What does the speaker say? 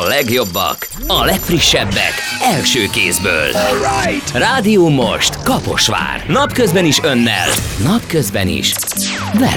legjobbak, a legfrissebbek, első kézből. Rádió Most, Kaposvár. Napközben is önnel, napközben is